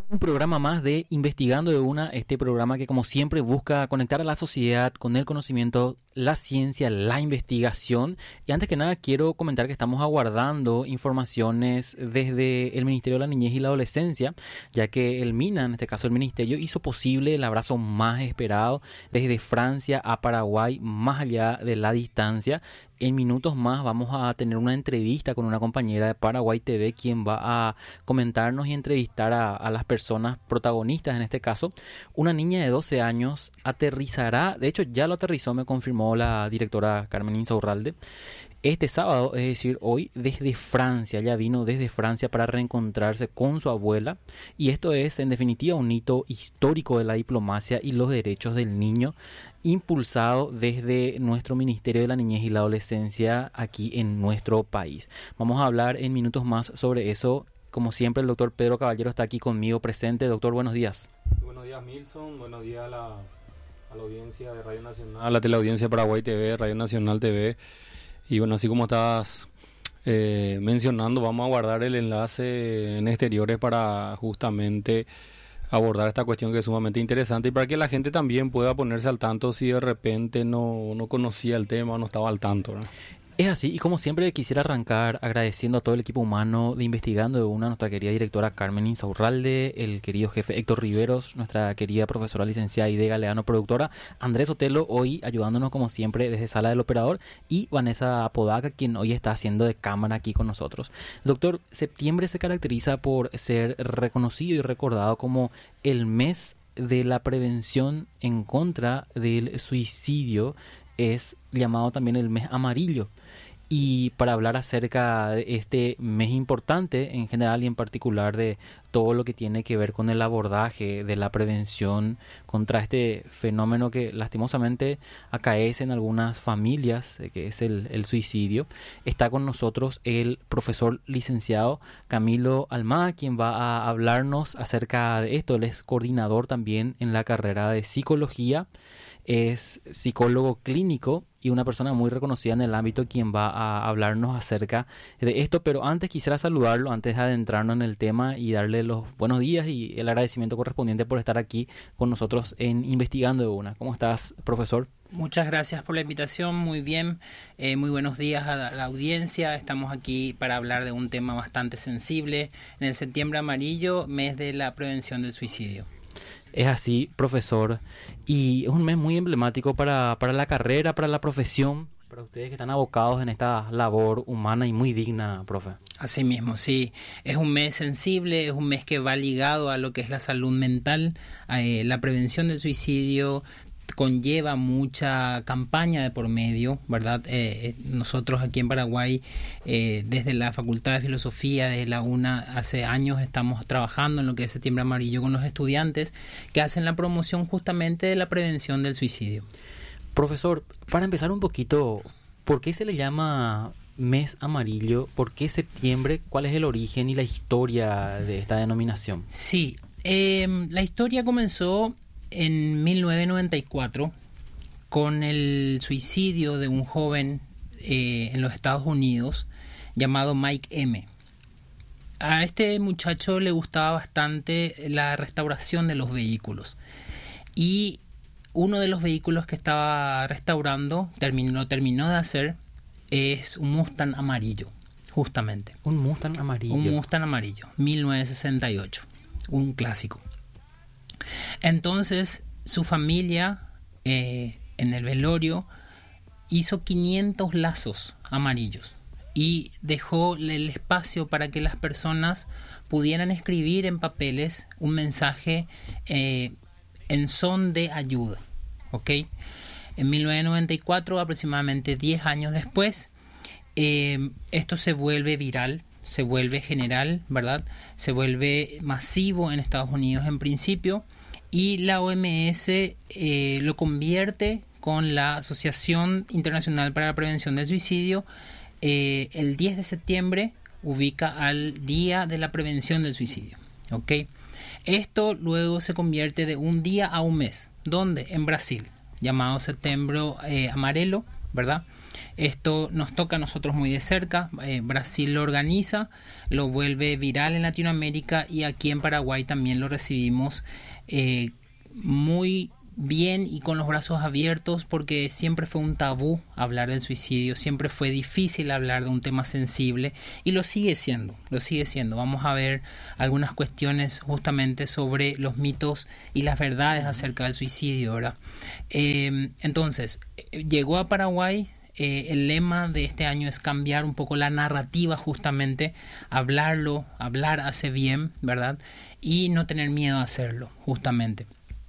Un programa más de Investigando de Una, este programa que como siempre busca conectar a la sociedad con el conocimiento, la ciencia, la investigación. Y antes que nada quiero comentar que estamos aguardando informaciones desde el Ministerio de la Niñez y la Adolescencia, ya que el MINA, en este caso el Ministerio, hizo posible el abrazo más esperado desde Francia a Paraguay, más allá de la distancia. En minutos más vamos a tener una entrevista con una compañera de Paraguay TV, quien va a comentarnos y entrevistar a las personas protagonistas en este caso. Una niña de 12 años aterrizará, de hecho ya lo aterrizó, me confirmó la directora Carmen Insaurralde, este sábado, es decir, hoy, desde Francia. Ya vino desde Francia para reencontrarse con su abuela. Y esto es, en definitiva, un hito histórico de la diplomacia y los derechos del niño, impulsado desde nuestro Ministerio de la Niñez y la Adolescencia aquí en nuestro país. Vamos a hablar en minutos más sobre eso. Como siempre, el doctor Pedro Caballero está aquí conmigo presente. Doctor, buenos días. Buenos días, Milson. Buenos días a la audiencia de Radio Nacional, a la teleaudiencia Paraguay TV, Radio Nacional TV. Y bueno, así como estabas mencionando, vamos a guardar el enlace en exteriores para justamente abordar esta cuestión que es sumamente interesante y para que la gente también pueda ponerse al tanto si de repente no conocía el tema o no estaba al tanto, ¿no? Es así, y como siempre quisiera arrancar agradeciendo a todo el equipo humano de Investigando de Una, nuestra querida directora Carmen Insaurralde, el querido jefe Héctor Riveros, nuestra querida profesora licenciada Ide Galeano, productora, Andrés Otelo, hoy ayudándonos como siempre desde Sala del Operador, y Vanessa Apodaca, quien hoy está haciendo de cámara aquí con nosotros. Doctor, septiembre se caracteriza por ser reconocido y recordado como el mes de la prevención en contra del suicidio. Es llamado también el mes amarillo. Y para hablar acerca de este mes importante en general y en particular de todo lo que tiene que ver con el abordaje de la prevención contra este fenómeno que lastimosamente acaece en algunas familias, que es el suicidio, está con nosotros el profesor licenciado Camilo Almada, quien va a hablarnos acerca de esto. Él es coordinador también en la carrera de psicología, es psicólogo clínico y una persona muy reconocida en el ámbito, quien va a hablarnos acerca de esto. Pero antes quisiera saludarlo, antes de adentrarnos en el tema, y darle los buenos días y el agradecimiento correspondiente por estar aquí con nosotros en Investigando de Una. ¿Cómo estás, profesor? Muchas gracias por la invitación, muy bien, muy buenos días a la audiencia. Estamos aquí para hablar de un tema bastante sensible en el septiembre amarillo, mes de la prevención del suicidio. Es así, profesor, y es un mes muy emblemático para la carrera, para la profesión, para ustedes que están abocados en esta labor humana y muy digna, profe. Así mismo, sí, es un mes sensible, es un mes que va ligado a lo que es la salud mental, la prevención del suicidio. Conlleva mucha campaña de por medio, ¿verdad? Nosotros aquí en Paraguay, desde la Facultad de Filosofía, desde la UNA, hace años estamos trabajando en lo que es Septiembre Amarillo con los estudiantes que hacen la promoción justamente de la prevención del suicidio. Profesor, para empezar un poquito, ¿por qué se le llama mes amarillo? ¿Por qué septiembre? ¿Cuál es el origen y la historia de esta denominación? Sí, la historia comenzó en 1994 con el suicidio de un joven en los Estados Unidos llamado Mike M. A este muchacho le gustaba bastante la restauración de los vehículos y uno de los vehículos que estaba restaurando, lo terminó de hacer, es un Mustang amarillo, justamente. Un Mustang amarillo. Un Mustang amarillo, 1968, un clásico. Entonces su familia en el velorio hizo 500 lazos amarillos y dejó el espacio para que las personas pudieran escribir en papeles un mensaje en son de ayuda, ¿ok? En 1994, aproximadamente 10 años después, esto se vuelve viral, se vuelve general, ¿verdad? Se vuelve masivo en Estados Unidos en principio, y la OMS lo convierte con la Asociación Internacional para la Prevención del Suicidio. El 10 de septiembre ubica al Día de la Prevención del Suicidio, ¿ok? Esto luego se convierte de un día a un mes. ¿Dónde? En Brasil, llamado Septiembre Amarelo, ¿verdad? Esto nos toca a nosotros muy de cerca. Brasil lo organiza, lo vuelve viral en Latinoamérica y aquí en Paraguay también lo recibimos muy bien y con los brazos abiertos, porque siempre fue un tabú hablar del suicidio, siempre fue difícil hablar de un tema sensible y lo sigue siendo. Vamos a ver algunas cuestiones justamente sobre los mitos y las verdades acerca del suicidio, ¿verdad? Entonces, llegó a Paraguay. El lema de este año es cambiar un poco la narrativa, justamente hablar hace bien, ¿verdad? Y no tener miedo a hacerlo, justamente.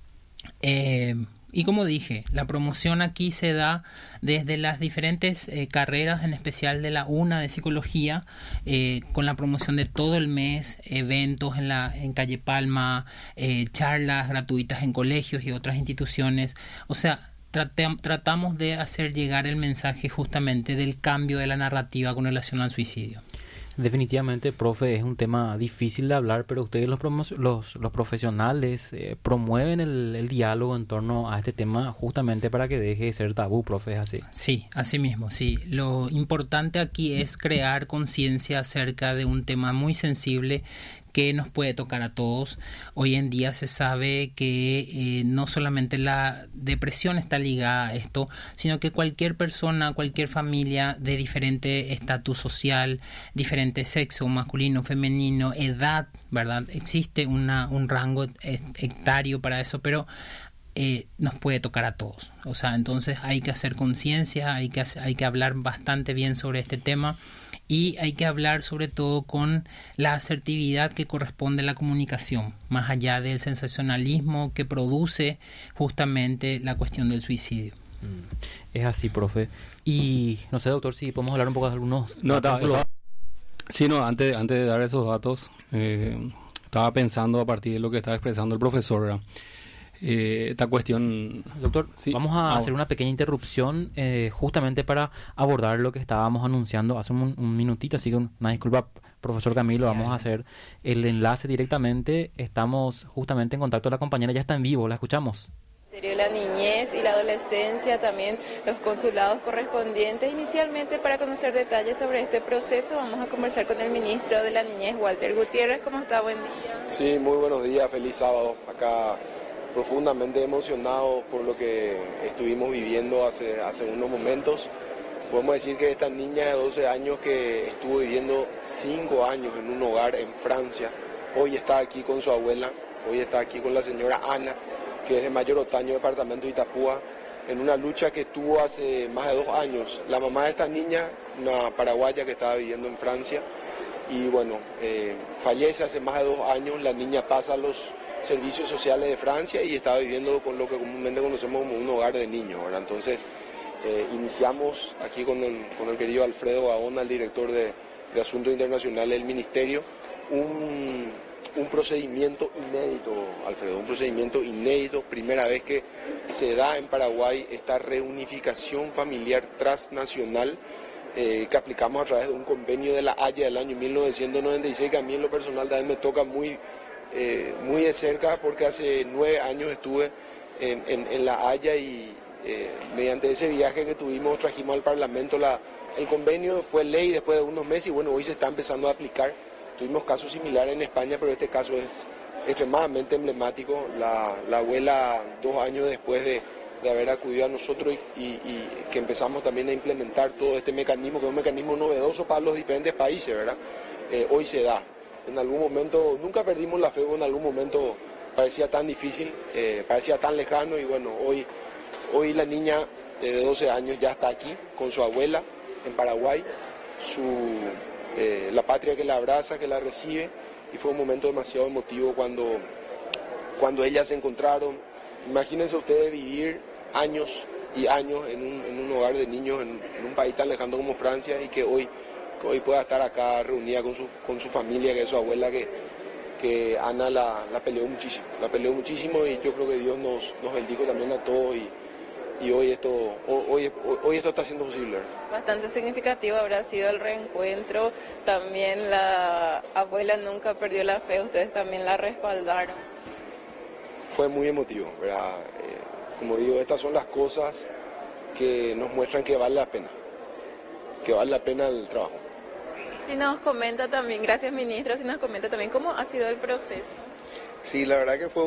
Y como dije, la promoción aquí se da desde las diferentes carreras, en especial de la UNA de psicología, con la promoción de todo el mes, eventos en Calle Palma, charlas gratuitas en colegios y otras instituciones. O sea, tratamos de hacer llegar el mensaje justamente del cambio de la narrativa con relación al suicidio. Definitivamente, profe, es un tema difícil de hablar, pero ustedes los profesionales promueven el diálogo en torno a este tema justamente para que deje de ser tabú, profe, ¿es así? Sí, así mismo, sí. Lo importante aquí es crear conciencia acerca de un tema muy sensible que nos puede tocar a todos. Hoy en día se sabe que no solamente la depresión está ligada a esto, sino que cualquier persona, cualquier familia de diferente estatus social, diferente sexo, masculino, femenino, edad, ¿verdad? Existe un rango etario para eso, pero nos puede tocar a todos. O sea, entonces hay que hacer conciencia, hay que hablar bastante bien sobre este tema. Y hay que hablar sobre todo con la asertividad que corresponde a la comunicación, más allá del sensacionalismo que produce justamente la cuestión del suicidio. Es así, profe. Y no sé, doctor, si podemos hablar un poco de algunos... Antes de dar esos datos, estaba pensando a partir de lo que estaba expresando el profesor, ¿verdad? Esta cuestión... Doctor, sí, vamos a hacer una pequeña interrupción justamente para abordar lo que estábamos anunciando hace un minutito, así que una disculpa, profesor Camilo, sí, vamos a hacer el enlace directamente. Estamos justamente en contacto, la compañera ya está en vivo, la escuchamos. La niñez y la adolescencia, también los consulados correspondientes. Inicialmente, para conocer detalles sobre este proceso, vamos a conversar con el ministro de la Niñez, Walter Gutiérrez. ¿Cómo está? Buen día. Sí, muy buenos días, feliz sábado. Acá profundamente emocionado por lo que estuvimos viviendo hace unos momentos. Podemos decir que esta niña de 12 años que estuvo viviendo 5 años en un hogar en Francia, hoy está aquí con su abuela, hoy está aquí con la señora Ana, que es de Mayor Otaño, departamento de Itapúa, en una lucha que tuvo hace más de 2 años. La mamá de esta niña, una paraguaya que estaba viviendo en Francia, y bueno, fallece hace más de 2 años. La niña pasa a los servicios sociales de Francia y estaba viviendo con lo que comúnmente conocemos como un hogar de niños, ¿verdad? Entonces, iniciamos aquí con el querido Alfredo Gaona, el director de Asuntos Internacionales del Ministerio, un procedimiento inédito, Alfredo, un procedimiento inédito, primera vez que se da en Paraguay esta reunificación familiar transnacional que aplicamos a través de un convenio de la Haya del año 1996, que a mí en lo personal también me toca muy de cerca, porque hace 9 años estuve en La Haya y mediante ese viaje que tuvimos trajimos al Parlamento el convenio, fue ley después de unos meses y bueno, hoy se está empezando a aplicar. Tuvimos casos similares en España, pero este caso es extremadamente emblemático. La abuela, 2 años después de haber acudido a nosotros y que empezamos también a implementar todo este mecanismo, que es un mecanismo novedoso para los diferentes países, ¿verdad? Hoy se da. En algún momento, nunca perdimos la fe, en algún momento parecía tan difícil, parecía tan lejano y bueno, hoy la niña de 12 años ya está aquí con su abuela en Paraguay, la patria que la abraza, que la recibe, y fue un momento demasiado emotivo cuando ellas se encontraron. Imagínense ustedes vivir años y años en un hogar de niños en un país tan lejano como Francia y que hoy pueda estar acá reunida con su familia, que es su abuela, que Ana la peleó muchísimo y yo creo que Dios nos bendijo también a todos y hoy esto está siendo posible. Bastante significativo habrá sido el reencuentro, también la abuela nunca perdió la fe, ustedes también la respaldaron. Fue muy emotivo, ¿verdad? Como digo, estas son las cosas que nos muestran que vale la pena. que vale la pena el trabajo. Y nos comenta también, gracias ministro, si nos comenta también cómo ha sido el proceso. Sí, la verdad que fue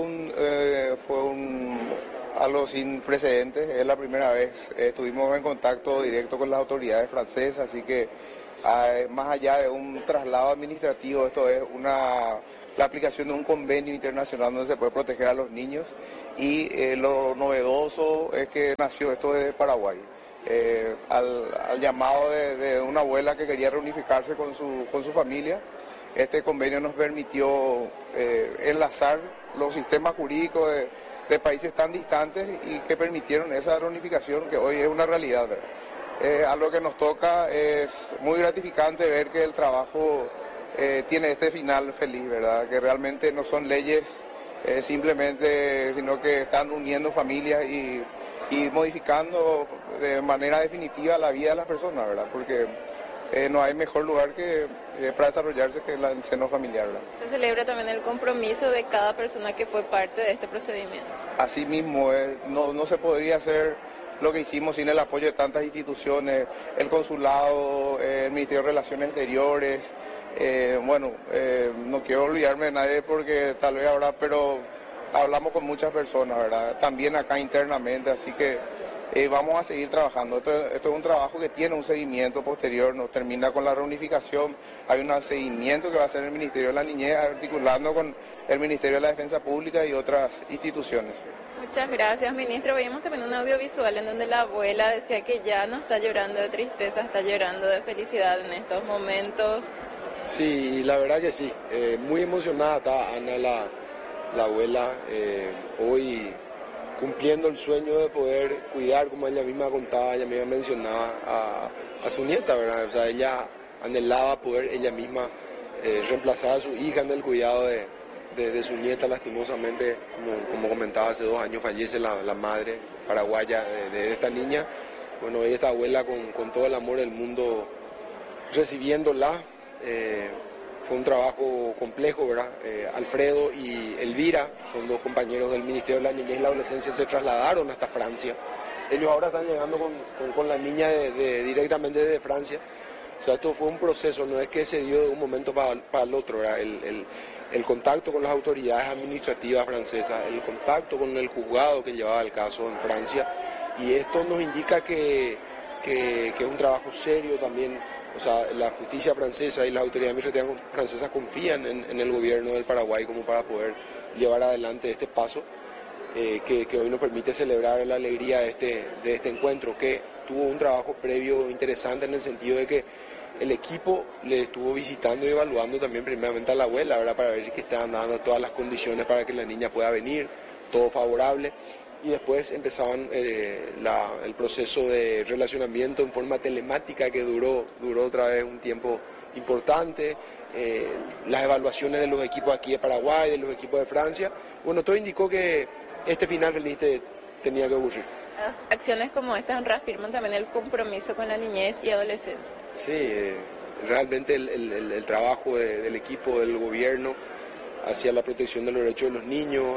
algo sin precedentes, es la primera vez. Estuvimos en contacto directo con las autoridades francesas, así que más allá de un traslado administrativo, esto es la aplicación de un convenio internacional donde se puede proteger a los niños, y lo novedoso es que nació esto de Paraguay. Al llamado de una abuela que quería reunificarse con su familia, este convenio nos permitió enlazar los sistemas jurídicos de países tan distantes y que permitieron esa reunificación que hoy es una realidad, ¿verdad? Algo que nos toca, es muy gratificante ver que el trabajo tiene este final feliz, ¿verdad? Que realmente no son leyes simplemente, sino que están uniendo familias y modificando de manera definitiva la vida de las personas, ¿verdad? Porque no hay mejor lugar para desarrollarse que el seno familiar, ¿verdad? Se celebra también el compromiso de cada persona que fue parte de este procedimiento. Así mismo, no se podría hacer lo que hicimos sin el apoyo de tantas instituciones, el consulado, el Ministerio de Relaciones Exteriores. No quiero olvidarme de nadie porque tal vez ahora, pero hablamos con muchas personas, ¿verdad? También acá internamente, así que vamos a seguir trabajando. Esto es un trabajo que tiene un seguimiento posterior, nos termina con la reunificación, hay un seguimiento que va a hacer el Ministerio de la Niñez, articulando con el Ministerio de la Defensa Pública y otras instituciones. Muchas gracias, ministro. Veíamos también un audiovisual en donde la abuela decía que ya no está llorando de tristeza, está llorando de felicidad en estos momentos. Sí, la verdad que sí, muy emocionada está Ana, la abuela, hoy cumpliendo el sueño de poder cuidar, como ella misma contaba, ella misma mencionaba, a su nieta, ¿verdad? O sea, ella anhelaba poder ella misma reemplazar a su hija en el cuidado de su nieta. Lastimosamente, como comentaba, hace 2 años fallece la madre paraguaya de esta niña. Bueno, esta abuela con todo el amor del mundo recibiéndola. Fue un trabajo complejo, ¿verdad? Alfredo y Elvira, son 2 compañeros del Ministerio de la Niñez y la Adolescencia, se trasladaron hasta Francia. Ellos ahora están llegando con la niña directamente desde Francia. O sea, esto fue un proceso, no es que se dio de un momento para el otro, ¿verdad? El contacto con las autoridades administrativas francesas, el contacto con el juzgado que llevaba el caso en Francia, y esto nos indica que es un trabajo serio también. O sea, la justicia francesa y las autoridades administrativas francesas confían en el gobierno del Paraguay como para poder llevar adelante este paso que hoy nos permite celebrar la alegría de este encuentro, que tuvo un trabajo previo interesante en el sentido de que el equipo le estuvo visitando y evaluando también primeramente a la abuela, ¿verdad? Para ver si que estaban dando todas las condiciones para que la niña pueda venir, todo favorable. Y después empezaban el proceso de relacionamiento en forma telemática que duró otra vez un tiempo importante, las evaluaciones de los equipos aquí de Paraguay, de los equipos de Francia. Bueno, todo indicó que este final feliz tenía que ocurrir. Acciones como estas reafirman también el compromiso con la niñez y adolescencia. Sí, realmente el trabajo del equipo, del gobierno hacia la protección de los derechos de los niños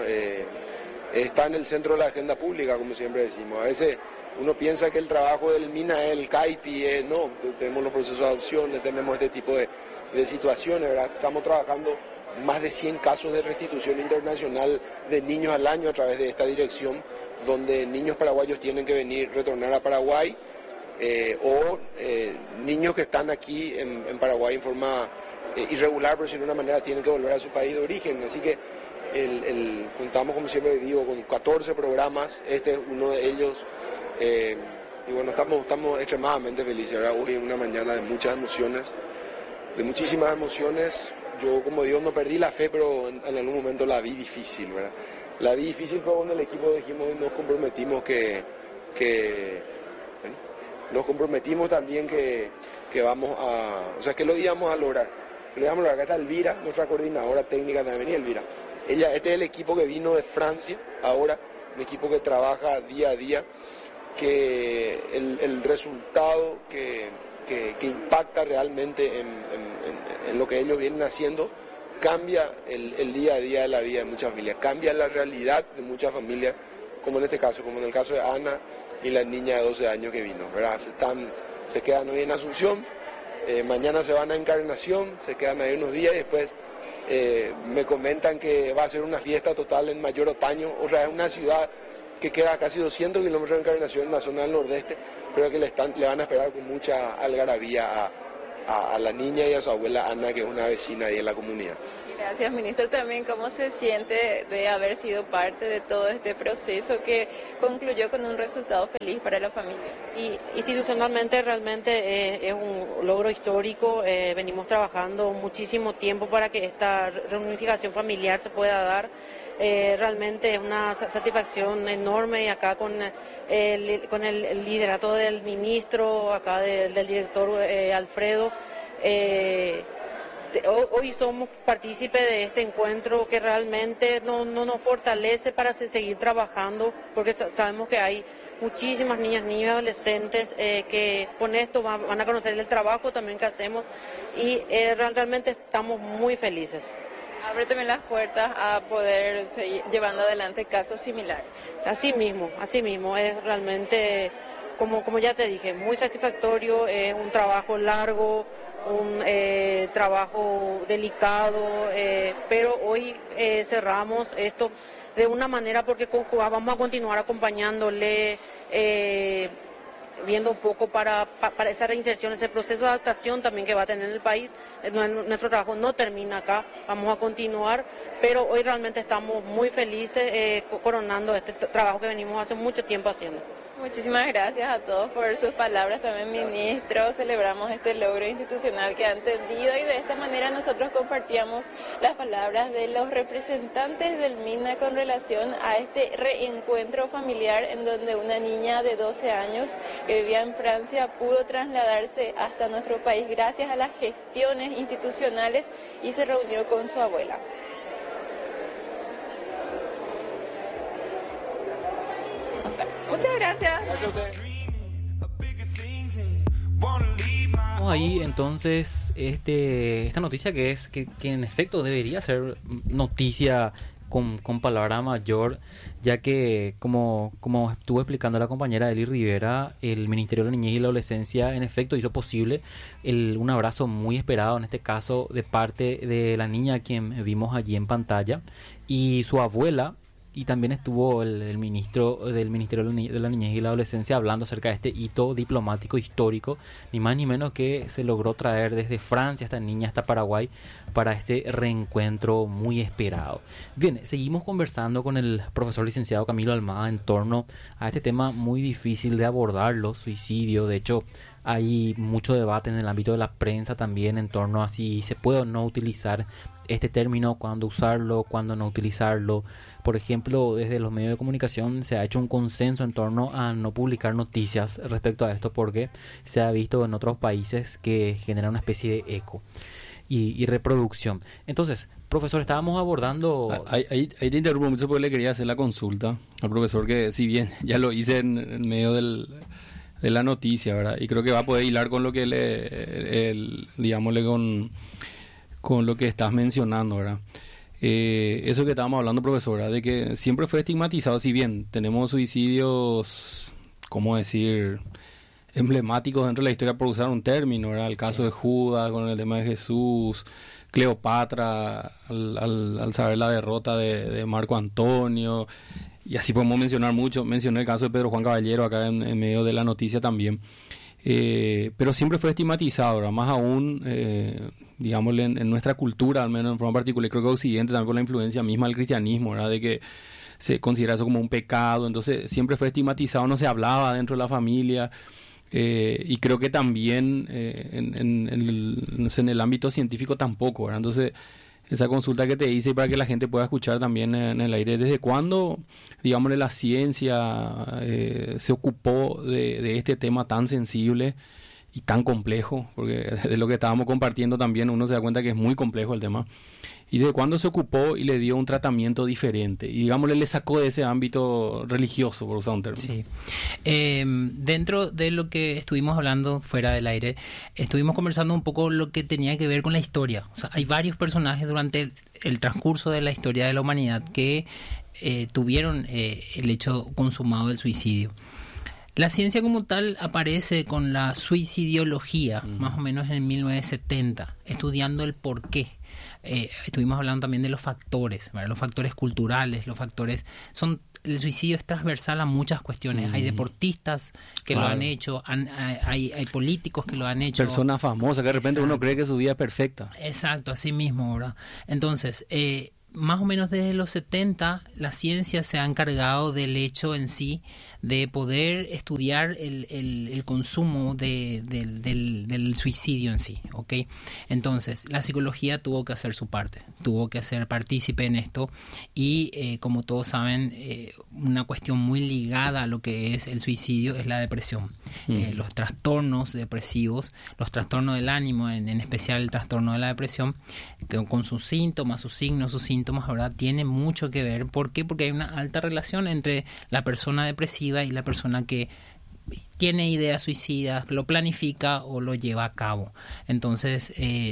está en el centro de la agenda pública, como siempre decimos. A veces uno piensa que el trabajo del MINA es el CAIPI, no, tenemos los procesos de adopción, tenemos este tipo de situaciones, ¿verdad? Estamos trabajando más de 100 casos de restitución internacional de niños al año a través de esta dirección, donde niños paraguayos tienen que retornar a Paraguay, o niños que están aquí en Paraguay en forma irregular, pero si de una manera tienen que volver a su país de origen. Así que contamos, como siempre digo, con 14 programas, este es uno de ellos, y bueno, estamos extremadamente felices, ¿verdad? Hoy es una mañana de muchas emociones, de muchísimas emociones. Yo, como digo, no perdí la fe, pero en algún momento la vi difícil, ¿verdad? La vi difícil, pero con el equipo dijimos y nos comprometimos nos comprometimos también que vamos o sea, que lo íbamos a lograr. Acá está Elvira, nuestra coordinadora técnica también, y Elvira. Este es el equipo que vino de Francia, ahora, un equipo que trabaja día a día, que el resultado que impacta realmente en lo que ellos vienen haciendo, cambia el día a día de la vida de muchas familias, cambia la realidad de muchas familias, como en este caso, como en el caso de Ana y la niña de 12 años que vino, ¿verdad? se quedan hoy en Asunción, mañana se van a Encarnación, se quedan ahí unos días y después me comentan que va a ser una fiesta total en Mayor Otaño. O sea, es una ciudad que queda a casi 200 kilómetros de Encarnación, en la zona del nordeste, pero que le van a esperar con mucha algarabía a la niña y a su abuela Ana, que es una vecina ahí en la comunidad. Gracias, ministro. También, ¿cómo se siente de haber sido parte de todo este proceso que concluyó con un resultado feliz para la familia? Y institucionalmente realmente es un logro histórico. Venimos trabajando muchísimo tiempo para que esta reunificación familiar se pueda dar. Realmente es una satisfacción enorme, y acá con el liderato del ministro, acá del director Alfredo. Hoy somos partícipes de este encuentro que realmente nos fortalece para seguir trabajando, porque sabemos que hay muchísimas niñas, niños y adolescentes que con esto van a conocer el trabajo también que hacemos, y realmente estamos muy felices. Abre también las puertas a poder seguir llevando adelante casos similares. Así mismo, es realmente, como ya te dije, muy satisfactorio, es un trabajo largo, un trabajo delicado, pero hoy cerramos esto de una manera porque vamos a continuar acompañándole, viendo un poco para esa reinserción, ese proceso de adaptación también que va a tener el país. Nuestro trabajo no termina acá, vamos a continuar, pero hoy realmente estamos muy felices coronando este trabajo que venimos hace mucho tiempo haciendo. Muchísimas gracias a todos por sus palabras, también ministro. Celebramos este logro institucional que han tenido, y de esta manera nosotros compartíamos las palabras de los representantes del MINA con relación a este reencuentro familiar, en donde una niña de 12 años que vivía en Francia pudo trasladarse hasta nuestro país gracias a las gestiones institucionales y se reunió con su abuela. Muchas gracias. Gracias a ustedes. Ahí entonces esta noticia que en efecto debería ser noticia con palabra mayor, ya que como estuvo explicando la compañera Eli Rivera, el Ministerio de la Niñez y la Adolescencia en efecto hizo posible un abrazo muy esperado, en este caso de parte de la niña a quien vimos allí en pantalla, y su abuela. Y también estuvo el ministro del Ministerio de la Niñez y la Adolescencia hablando acerca de este hito diplomático histórico, ni más ni menos, que se logró traer desde Francia a esta niña hasta Paraguay para este reencuentro muy esperado. Bien, seguimos conversando con el profesor licenciado Camilo Almada en torno a este tema muy difícil de abordarlo, suicidio. De hecho, hay mucho debate en el ámbito de la prensa también en torno a si se puede o no utilizar este término, cuándo usarlo, cuándo no utilizarlo. Por ejemplo, desde los medios de comunicación se ha hecho un consenso en torno a no publicar noticias respecto a esto, porque se ha visto en otros países que genera una especie de eco y reproducción. Entonces, profesor, estábamos abordando... Ahí te interrumpo mucho porque le quería hacer la consulta al profesor, que si bien ya lo hice en medio de la noticia, ¿verdad? Y creo que va a poder hilar con lo que digámosle con lo que estás mencionando, ¿verdad? Eso que estábamos hablando, profesora, de que siempre fue estigmatizado, si bien tenemos suicidios, ¿cómo decir?, emblemáticos dentro de la historia, por usar un término, ¿verdad? El caso de Judas con el tema de Jesús, Cleopatra al saber la derrota de Marco Antonio, y así podemos mencionar mucho. Mencioné el caso de Pedro Juan Caballero acá en medio de la noticia también. Pero siempre fue estigmatizado, ¿verdad? Más aún, digámosle, en nuestra cultura, al menos en forma particular, creo que Occidente, también con la influencia misma del cristianismo, ¿verdad? De que se considera eso como un pecado, entonces siempre fue estigmatizado, no se hablaba dentro de la familia, y creo que también en el ámbito científico tampoco, ¿verdad? Entonces, esa consulta que te hice, para que la gente pueda escuchar también en el aire, ¿desde cuándo, digámosle, la ciencia se ocupó de este tema tan sensible y tan complejo? Porque de lo que estábamos compartiendo también uno se da cuenta que es muy complejo el tema. ¿Y desde cuándo se ocupó y le dio un tratamiento diferente? Y digámosle, le sacó de ese ámbito religioso, por usar un término. Sí. Dentro de lo que estuvimos hablando fuera del aire, estuvimos conversando un poco lo que tenía que ver con la historia. O sea, hay varios personajes durante el transcurso de la historia de la humanidad que tuvieron el hecho consumado del suicidio. La ciencia como tal aparece con la suicidiología, más o menos en 1970, estudiando el por qué. Estuvimos hablando también de los factores, ¿verdad? Los factores culturales, el suicidio es transversal a muchas cuestiones. Hay deportistas que lo han hecho, hay políticos que lo han hecho. Personas famosas que de repente uno cree que su vida es perfecta. Exacto, así mismo, ¿verdad? Entonces, más o menos desde los 70, la ciencia se ha encargado del hecho en sí de poder estudiar el consumo del suicidio en sí, ¿ok? Entonces, la psicología tuvo que hacer su parte, tuvo que ser partícipe en esto y, como todos saben, una cuestión muy ligada a lo que es el suicidio es la depresión. Los trastornos depresivos, los trastornos del ánimo, en especial el trastorno de la depresión, con sus síntomas, sus signos, sus síntomas, ¿verdad? Tiene mucho que ver. ¿Por qué? Porque hay una alta relación entre la persona depresiva y la persona que tiene ideas suicidas, lo planifica o lo lleva a cabo. Entonces,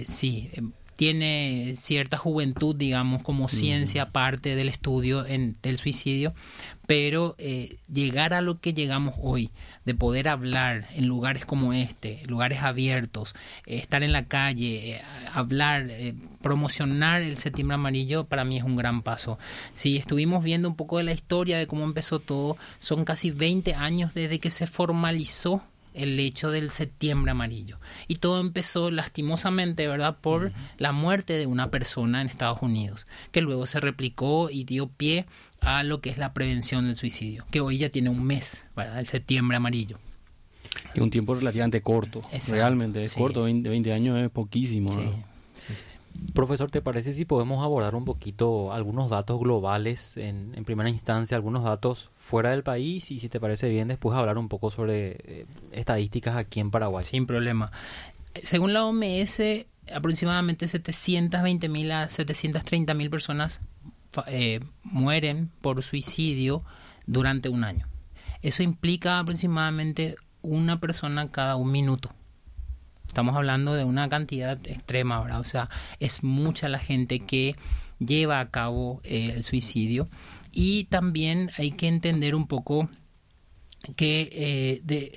tiene cierta juventud, digamos, como ciencia parte del estudio del suicidio, pero llegar a lo que llegamos hoy, de poder hablar en lugares como lugares abiertos, estar en la calle, hablar, promocionar el Septiembre Amarillo, para mí es un gran paso. Si estuvimos viendo un poco de la historia de cómo empezó todo, son casi 20 años desde que se formalizó el hecho del Septiembre Amarillo. Y todo empezó lastimosamente, ¿verdad?, por la muerte de una persona en Estados Unidos, que luego se replicó y dio pie a lo que es la prevención del suicidio, que hoy ya tiene un mes, ¿verdad?, el Septiembre Amarillo. Que un tiempo relativamente corto. Exacto, Realmente es corto, 20 años es poquísimo, ¿no? Sí. Profesor, ¿te parece si podemos abordar un poquito algunos datos globales en primera instancia, algunos datos fuera del país, y si te parece bien después hablar un poco sobre estadísticas aquí en Paraguay? Sin problema. Según la OMS, aproximadamente 720.000 a 730.000 personas mueren por suicidio durante un año. Eso implica aproximadamente una persona cada un minuto. Estamos hablando de una cantidad extrema, ¿verdad? O sea, es mucha la gente que lleva a cabo el suicidio. Y también hay que entender un poco que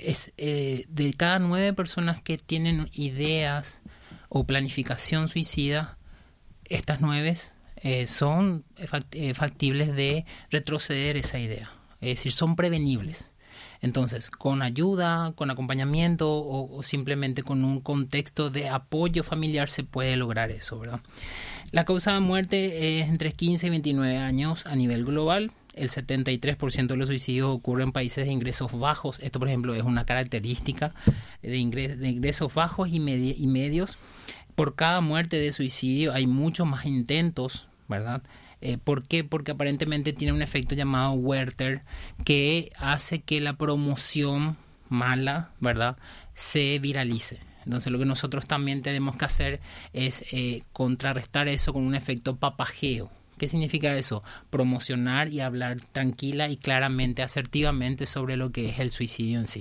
de cada 9 personas que tienen ideas o planificación suicida, estas 9 son factibles de retroceder esa idea. Es decir, son prevenibles. Entonces, con ayuda, con acompañamiento o simplemente con un contexto de apoyo familiar se puede lograr eso, ¿verdad? La causa de muerte es entre 15 y 29 años a nivel global. El 73% de los suicidios ocurre en países de ingresos bajos. Esto, por ejemplo, es una característica de ingresos bajos y medios. Por cada muerte de suicidio hay muchos más intentos, ¿verdad? ¿Por qué? Porque aparentemente tiene un efecto llamado Werther, que hace que la promoción mala, ¿verdad?, se viralice. Entonces, lo que nosotros también tenemos que hacer es contrarrestar eso con un efecto papageo. ¿Qué significa eso? Promocionar y hablar tranquila y claramente, asertivamente sobre lo que es el suicidio en sí.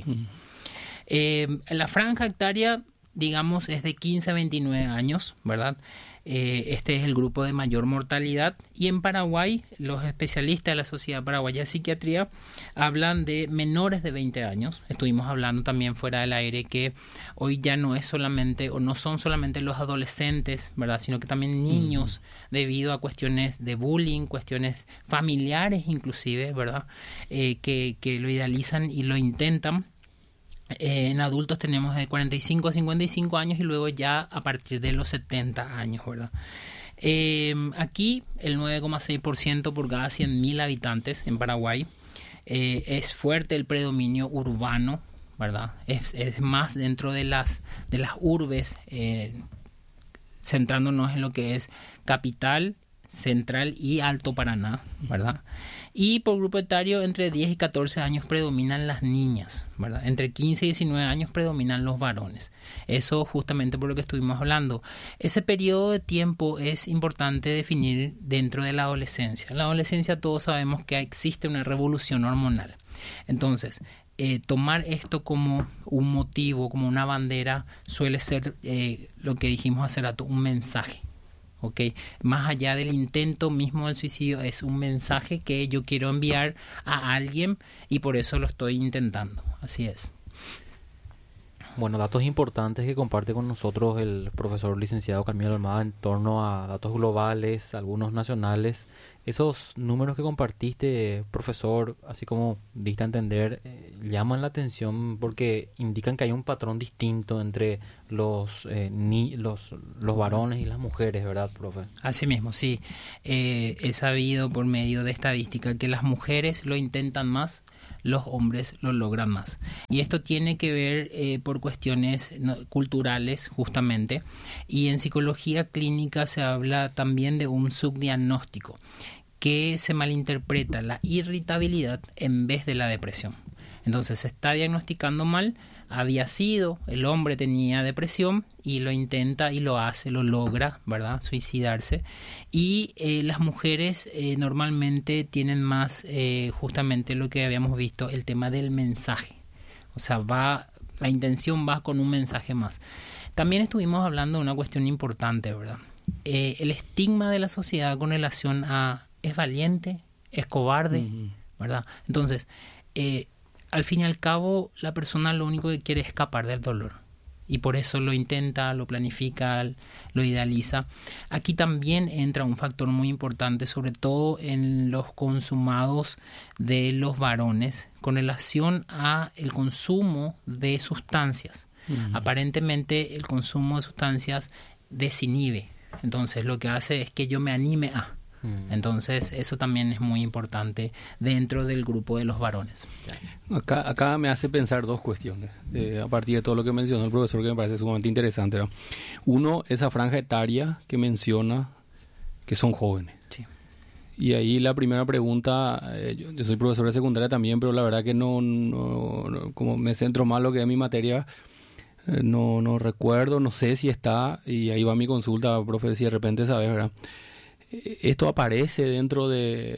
La franja etaria, digamos, es de 15 a 29 años, ¿verdad? Este es el grupo de mayor mortalidad, y en Paraguay los especialistas de la Sociedad Paraguaya de Psiquiatría hablan de menores de 20 años. Estuvimos hablando también fuera del aire que hoy ya no es solamente o no son solamente los adolescentes, ¿verdad?, sino que también niños, debido a cuestiones de bullying, cuestiones familiares inclusive, ¿verdad?, que lo idealizan y lo intentan. En adultos tenemos de 45 a 55 años y luego ya a partir de los 70 años, ¿verdad? Aquí el 9,6% por cada 100.000 habitantes en Paraguay. Es fuerte el predominio urbano, ¿verdad? Es más dentro de las urbes, centrándonos en lo que es capital, central y Alto Paraná, ¿verdad? Y por grupo etario, entre 10 y 14 años predominan las niñas, ¿verdad? Entre 15 y 19 años predominan los varones. Eso justamente por lo que estuvimos hablando. Ese periodo de tiempo es importante definir dentro de la adolescencia. En la adolescencia todos sabemos que existe una revolución hormonal. Entonces, tomar esto como un motivo, como una bandera, suele ser lo que dijimos hace rato, un mensaje. ¿ok? Más allá del intento mismo del suicidio, es un mensaje que yo quiero enviar a alguien y por eso lo estoy intentando. Así es. Bueno, datos importantes que comparte con nosotros el profesor licenciado Carmelo Almada en torno a datos globales, algunos nacionales. Esos números que compartiste, profesor, así como diste a entender, llaman la atención porque indican que hay un patrón distinto entre los varones y las mujeres, ¿verdad, profe? Así mismo, sí. He sabido por medio de estadística que las mujeres lo intentan más, los hombres lo logran más. Y esto tiene que ver por cuestiones culturales, justamente. Y en psicología clínica se habla también de un subdiagnóstico, que se malinterpreta la irritabilidad en vez de la depresión. Entonces se está diagnosticando mal. Había sido, el hombre tenía depresión y lo intenta y lo hace, lo logra, ¿verdad? Suicidarse. Y las mujeres normalmente tienen más, justamente lo que habíamos visto, el tema del mensaje. O sea, la intención va con un mensaje más. También estuvimos hablando de una cuestión importante, ¿verdad? El estigma de la sociedad con relación a es valiente, es cobarde, ¿verdad? Entonces, al fin y al cabo, la persona lo único que quiere es escapar del dolor. Y por eso lo intenta, lo planifica, lo idealiza. Aquí también entra un factor muy importante, sobre todo en los consumados de los varones, con relación a el consumo de sustancias. Aparentemente, el consumo de sustancias desinhibe. Entonces, lo que hace es que yo me anime a... Entonces eso también es muy importante dentro del grupo de los varones. Acá me hace pensar dos cuestiones a partir de todo lo que mencionó el profesor, que me parece sumamente interesante, ¿no? Uno, esa franja etaria que menciona que son jóvenes. Sí. Y ahí la primera pregunta, yo soy profesor de secundaria también, pero la verdad que no como me centro más lo que es mi materia, no recuerdo, no sé si está, y ahí va mi consulta, profe, si de repente sabes, ¿verdad? ¿Esto aparece dentro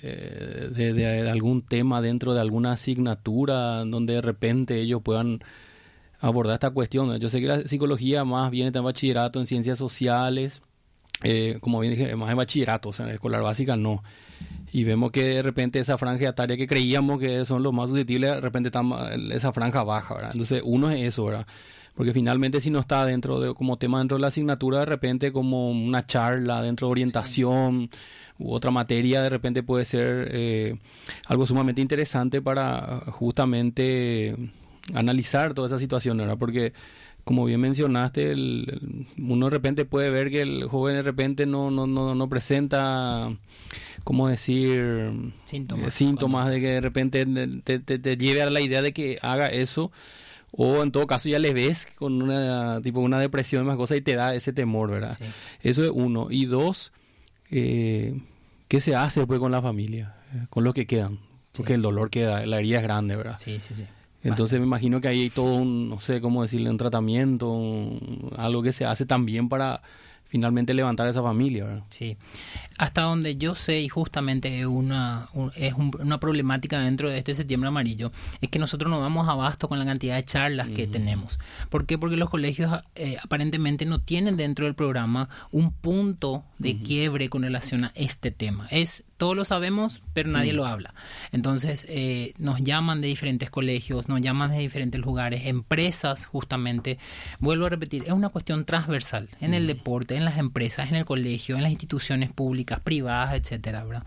de algún tema, dentro de alguna asignatura donde de repente ellos puedan abordar esta cuestión? Yo sé que la psicología más bien está en bachillerato, en ciencias sociales, como bien dije, más en bachillerato, o sea, en escolar básica no. Y vemos que de repente esa franja etaria que creíamos que son los más susceptibles, de repente está esa franja baja, ¿verdad? Sí. Entonces uno es eso, ¿verdad? Porque finalmente si no está como tema dentro de la asignatura, de repente como una charla dentro de orientación u otra materia, de repente puede ser algo sumamente interesante para justamente analizar toda esa situación, ¿verdad? Porque como bien mencionaste, uno de repente puede ver que el joven de repente no presenta, ¿cómo decir? Síntomas de que de repente te lleve a la idea de que haga eso. O en todo caso ya le ves con una depresión y más cosas y te da ese temor, ¿verdad? Sí. Eso es uno. Y dos, ¿qué se hace después con la familia? Con los que quedan. Porque el dolor queda, la herida es grande, ¿verdad? Sí. Entonces me imagino que ahí hay todo no sé cómo decirle, un tratamiento, algo que se hace también para finalmente levantar a esa familia, ¿verdad? Sí. Hasta donde yo sé, y justamente es una problemática dentro de este septiembre amarillo, es que nosotros no damos abasto con la cantidad de charlas que tenemos. ¿Por qué? Porque los colegios aparentemente no tienen dentro del programa un punto de quiebre con relación a este tema. Todos lo sabemos, pero nadie lo habla. Entonces, nos llaman de diferentes colegios, nos llaman de diferentes lugares, empresas, justamente. Vuelvo a repetir, es una cuestión transversal en el deporte, en las empresas, en el colegio, en las instituciones públicas, privadas, etcétera, ¿verdad?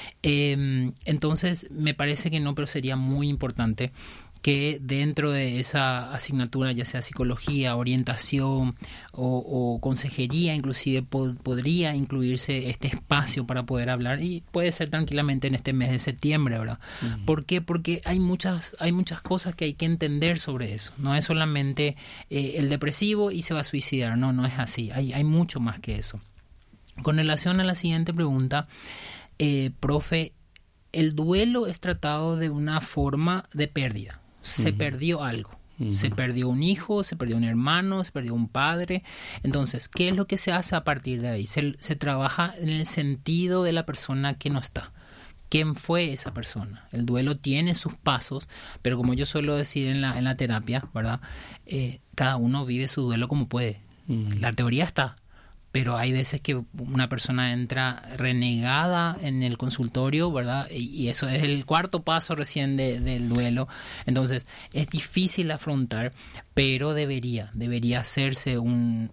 Entonces, me parece que no, pero sería muy importante que dentro de esa asignatura, ya sea psicología, orientación o consejería, inclusive podría incluirse este espacio para poder hablar, y puede ser tranquilamente en este mes de septiembre, ¿verdad? ¿Por qué? Porque hay muchas cosas que hay que entender sobre eso. No es solamente el depresivo y se va a suicidar, no es así. Hay mucho más que eso. Con relación a la siguiente pregunta, profe, el duelo es tratado de una forma de pérdida. Se perdió algo. Se perdió un hijo, se perdió un hermano, se perdió un padre. Entonces, ¿qué es lo que se hace a partir de ahí? Se trabaja en el sentido de la persona que no está. ¿Quién fue esa persona? El duelo tiene sus pasos, pero como yo suelo decir en la terapia, ¿verdad? Cada uno vive su duelo como puede. La teoría está, pero hay veces que una persona entra renegada en el consultorio, ¿verdad? Y eso es el cuarto paso recién del duelo. Entonces, es difícil afrontar, pero debería hacerse un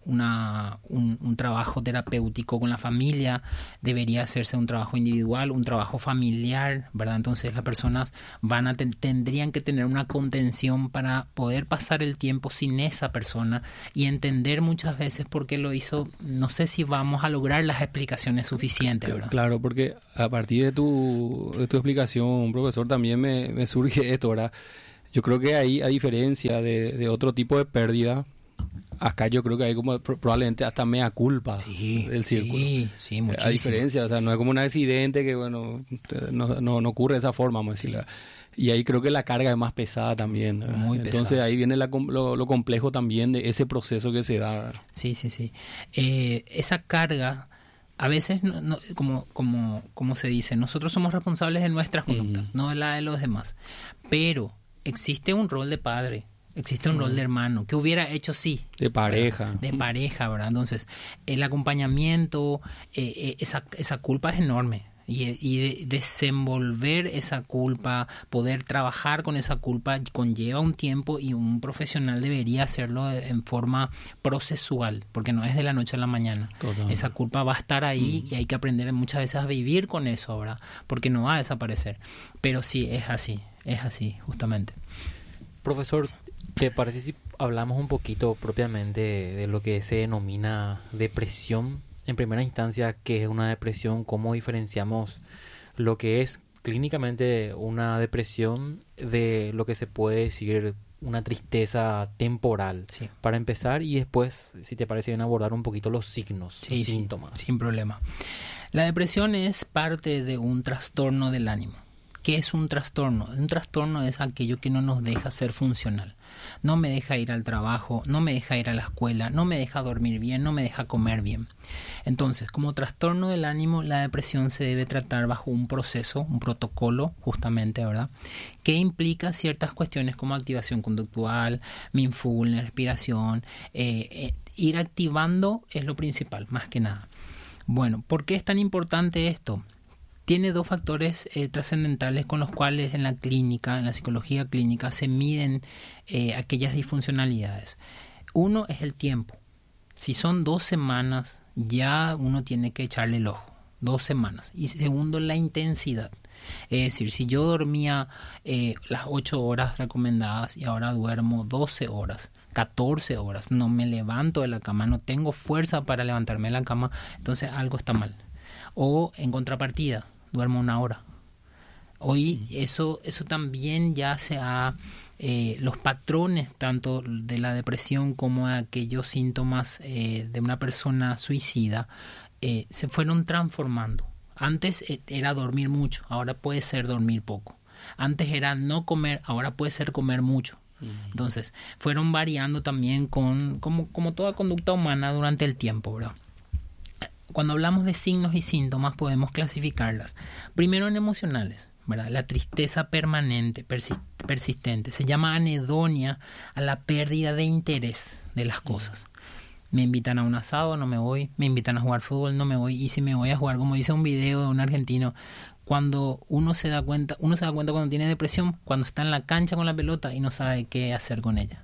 trabajo terapéutico con la familia, debería hacerse un trabajo individual, un trabajo familiar, ¿verdad? Entonces, las personas tendrían que tener una contención para poder pasar el tiempo sin esa persona y entender muchas veces por qué lo hizo. No sé si vamos a lograr las explicaciones suficientes, ¿verdad? Claro, porque a partir de tu explicación, profesor, también me surge esto, ¿verdad? Yo creo que ahí, a diferencia de otro tipo de pérdida, acá yo creo que hay como probablemente hasta mea culpa del círculo. Sí, muchísimo. A diferencia, o sea, no es como un accidente que, bueno, no ocurre de esa forma, vamos a decirlo. Y ahí creo que la carga es más pesada también, ¿verdad? Muy pesada. Entonces ahí viene lo complejo también de ese proceso que se da, ¿verdad? Sí. Esa carga, a veces, como se dice, nosotros somos responsables de nuestras conductas, no de la de los demás. Pero existe un rol de padre, existe un rol de hermano, que hubiera hecho de pareja. ¿verdad? De pareja, ¿verdad? Entonces, el acompañamiento, esa culpa es enorme. Y desenvolver esa culpa, poder trabajar con esa culpa, conlleva un tiempo y un profesional debería hacerlo en forma procesual, porque no es de la noche a la mañana. Total. Esa culpa va a estar ahí y hay que aprender muchas veces a vivir con eso, ¿verdad? Porque no va a desaparecer. Pero sí, es así, justamente. Profesor, ¿te parece si hablamos un poquito propiamente de lo que se denomina depresión? En primera instancia, ¿qué es una depresión? ¿Cómo diferenciamos lo que es clínicamente una depresión de lo que se puede decir una tristeza temporal? Sí. Para empezar, y después, si te parece bien, abordar un poquito los signos, los síntomas. Sin problema. La depresión es parte de un trastorno del ánimo. ¿Qué es un trastorno? Un trastorno es aquello que no nos deja ser funcional. No me deja ir al trabajo, no me deja ir a la escuela, no me deja dormir bien, no me deja comer bien. Entonces, como trastorno del ánimo, la depresión se debe tratar bajo un proceso, un protocolo, justamente, ¿verdad? Que implica ciertas cuestiones como activación conductual, mindfulness, respiración. Ir activando es lo principal, más que nada. Bueno, ¿por qué es tan importante esto? Tiene dos factores trascendentales con los cuales en la clínica, en la psicología clínica, se miden aquellas disfuncionalidades. Uno es el tiempo. Si son 2 semanas, ya uno tiene que echarle el ojo. 2 semanas. Y segundo, la intensidad. Es decir, si yo dormía las 8 horas recomendadas y ahora duermo 12 horas, 14 horas, no me levanto de la cama, no tengo fuerza para levantarme de la cama, entonces algo está mal. O en contrapartida, duermo 1 hora. Hoy eso también ya se ha... los patrones tanto de la depresión como de aquellos síntomas de una persona suicida se fueron transformando. Antes era dormir mucho, ahora puede ser dormir poco. Antes era no comer, ahora puede ser comer mucho. Entonces, fueron variando también como toda conducta humana durante el tiempo, ¿verdad? Cuando hablamos de signos y síntomas podemos clasificarlas. Primero en emocionales, ¿verdad? La tristeza permanente, persistente. Se llama anedonia a la pérdida de interés de las cosas. Me invitan a un asado, no me voy. Me invitan a jugar fútbol, no me voy. Y si me voy a jugar, como dice un video de un argentino, cuando uno se da cuenta cuando tiene depresión, cuando está en la cancha con la pelota y no sabe qué hacer con ella.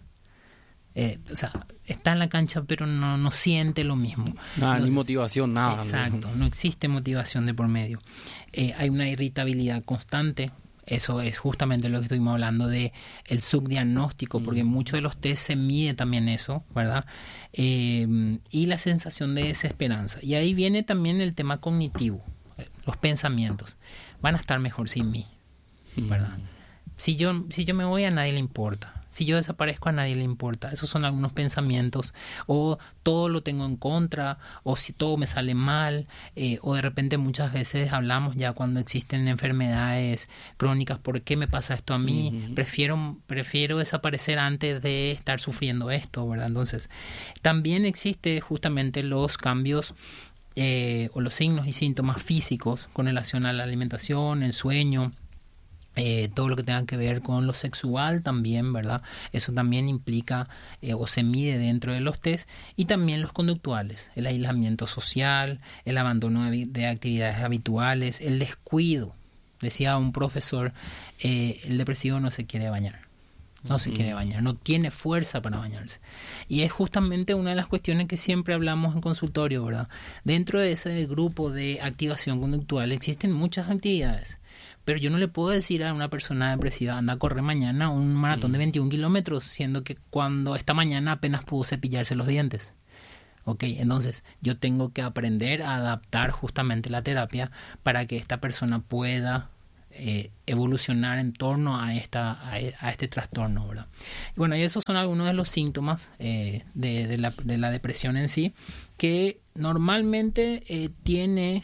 O sea, está en la cancha pero no siente lo mismo. Nada, ni motivación, nada. Exacto, no existe motivación de por medio. Hay una irritabilidad constante. Eso es justamente lo que estuvimos hablando de el subdiagnóstico, porque muchos de los test se mide también eso, ¿verdad? Y la sensación de desesperanza. Y ahí viene también el tema cognitivo. Los pensamientos van a estar mejor sin mí, ¿verdad? Si yo me voy, a nadie le importa. Si yo desaparezco, a nadie le importa. Esos son algunos pensamientos. O todo lo tengo en contra, o si todo me sale mal, o de repente muchas veces hablamos ya cuando existen enfermedades crónicas, ¿por qué me pasa esto a mí? Prefiero desaparecer antes de estar sufriendo esto, ¿verdad? Entonces, también existe justamente los cambios o los signos y síntomas físicos con relación a la alimentación, el sueño, todo lo que tenga que ver con lo sexual también, ¿verdad? Eso también implica o se mide dentro de los test, y también los conductuales, el aislamiento social, el abandono de actividades habituales, el descuido. Decía un profesor, el depresivo no se quiere bañar. No se quiere bañar, no tiene fuerza para bañarse. Y es justamente una de las cuestiones que siempre hablamos en consultorio, ¿verdad? Dentro de ese grupo de activación conductual existen muchas actividades, pero yo no le puedo decir a una persona depresiva, anda a correr mañana un maratón de 21 kilómetros, siendo que cuando esta mañana apenas pudo cepillarse los dientes. Ok, entonces yo tengo que aprender a adaptar justamente la terapia para que esta persona pueda evolucionar en torno a este trastorno, ¿verdad? Y bueno, y esos son algunos de los síntomas de la depresión en sí, que normalmente tiene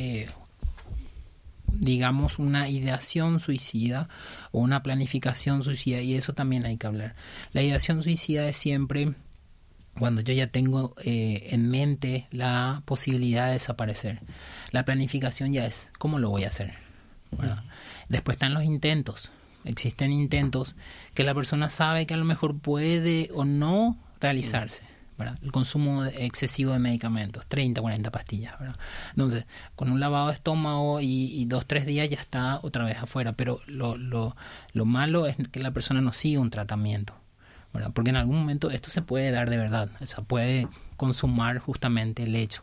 digamos una ideación suicida o una planificación suicida, y eso también hay que hablar. La ideación suicida es siempre cuando yo ya tengo en mente la posibilidad de desaparecer. La planificación ya es ¿cómo lo voy a hacer? Bueno, después están los intentos. Existen intentos que la persona sabe que a lo mejor puede o no realizarse, ¿verdad? El consumo excesivo de medicamentos, 30, 40 pastillas, ¿verdad? Entonces, con un lavado de estómago y 2-3 días ya está otra vez afuera, pero lo malo es que la persona no sigue un tratamiento, ¿verdad? Porque en algún momento esto se puede dar de verdad, o sea, puede consumar justamente el hecho.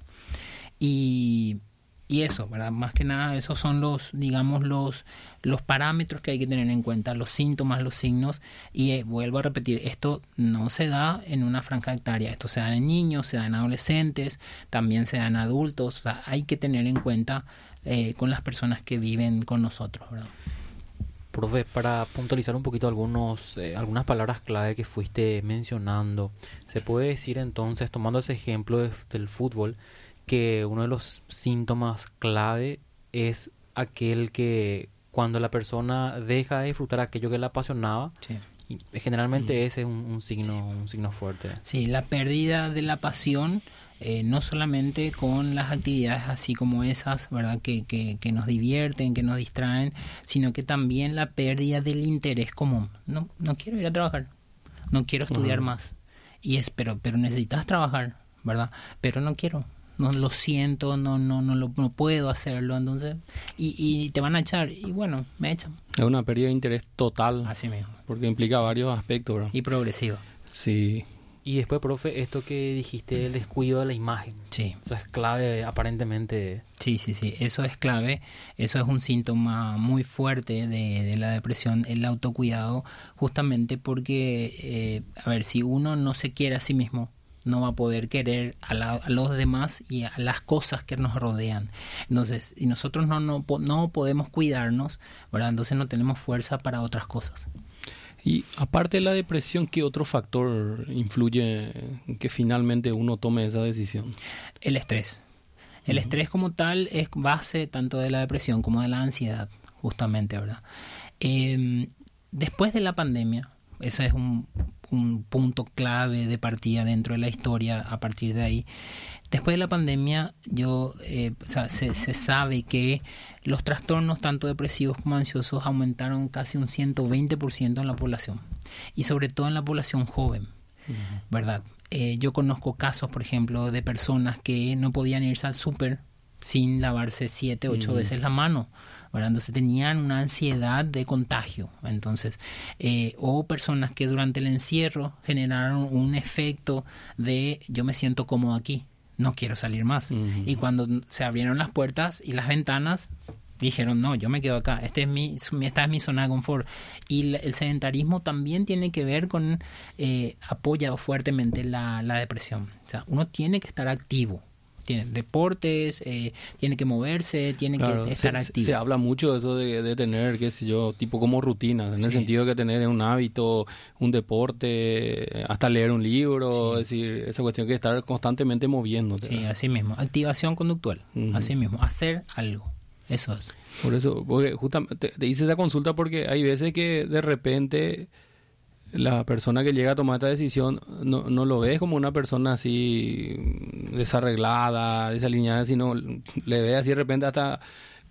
Y eso, ¿verdad? Más que nada, esos son los parámetros que hay que tener en cuenta, los síntomas, los signos, y vuelvo a repetir, esto no se da en una franja etaria, esto se da en niños, se da en adolescentes, también se da en adultos, o sea, hay que tener en cuenta con las personas que viven con nosotros, ¿verdad? Profe, para puntualizar un poquito algunas palabras clave que fuiste mencionando, ¿se puede decir entonces, tomando ese ejemplo del fútbol, que uno de los síntomas clave es aquel que cuando la persona deja de disfrutar aquello que le apasionaba? Sí. Y generalmente ese es un signo fuerte. Sí, la pérdida de la pasión, no solamente con las actividades así como esas, ¿verdad? Que nos divierten, que nos distraen, sino que también la pérdida del interés común. No quiero ir a trabajar, no quiero estudiar más, pero necesitas trabajar, ¿verdad? Pero no quiero. No lo siento, no puedo hacerlo, entonces y te van a echar, y bueno, me echan. Es una pérdida de interés total. Así mismo. Porque implica varios aspectos, bro. Y progresivo. Sí. Y después, profe, esto que dijiste, el descuido de la imagen. Sí. Eso es clave, aparentemente. Sí, eso es clave. Eso es un síntoma muy fuerte de la depresión, el autocuidado, justamente porque, si uno no se quiere a sí mismo, no va a poder querer a los demás y a las cosas que nos rodean. Entonces, y nosotros no podemos cuidarnos, ¿verdad? Entonces no tenemos fuerza para otras cosas. Y aparte de la depresión, ¿qué otro factor influye en que finalmente uno tome esa decisión? El estrés. El estrés como tal es base tanto de la depresión como de la ansiedad, justamente, ¿verdad? Después de la pandemia, eso es un punto clave de partida dentro de la historia. A partir de ahí, después de la pandemia, se sabe que los trastornos tanto depresivos como ansiosos aumentaron casi un 120% en la población, y sobre todo en la población joven, ¿verdad? Yo conozco casos, por ejemplo, de personas que no podían irse al súper sin lavarse 7-8 veces la mano, ¿verdad? Entonces tenían una ansiedad de contagio. Entonces, o personas que durante el encierro generaron un efecto de yo me siento cómodo aquí, no quiero salir más. Y cuando se abrieron las puertas y las ventanas, dijeron no, yo me quedo acá, esta es mi zona de confort. Y el sedentarismo también tiene que ver con apoya fuertemente la depresión. O sea, uno tiene que estar activo. Tiene deportes, tiene que moverse, tiene que estar activo. Se habla mucho de eso de tener, qué sé yo, tipo como rutinas, en el sentido de que tener un hábito, un deporte, hasta leer un libro, es decir, esa cuestión que estar constantemente moviéndote. Sí, así mismo, activación conductual, así mismo, hacer algo, eso es. Por eso, porque justamente te hice esa consulta porque hay veces que de repente la persona que llega a tomar esta decisión no lo ves como una persona así desarreglada, desalineada, sino le ve así de repente hasta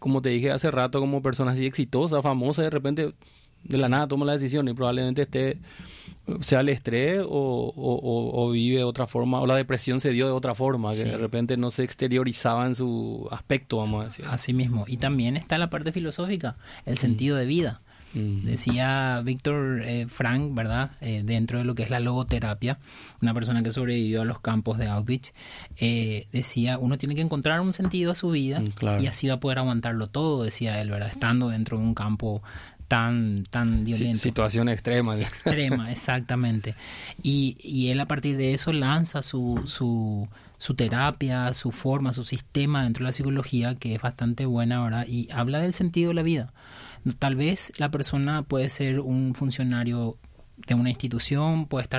como te dije hace rato, como persona así exitosa, famosa, de repente de la nada toma la decisión y probablemente sea el estrés o vive de otra forma, o la depresión se dio de otra forma, que de repente no se exteriorizaba en su aspecto, vamos a decir. Así mismo. Y también está la parte filosófica, el sentido de vida. Decía Víctor Frank, ¿verdad? Dentro de lo que es la logoterapia, una persona que sobrevivió a los campos de Auschwitz, decía, uno tiene que encontrar un sentido a su vida y así va a poder aguantarlo todo, decía él, ¿verdad? Estando dentro de un campo tan violento. Situación extrema. Extrema, exactamente. Y él a partir de eso lanza su terapia, su forma, su sistema dentro de la psicología, que es bastante buena, ¿verdad? Y habla del sentido de la vida. Tal vez la persona puede ser un funcionario de una institución, puede estar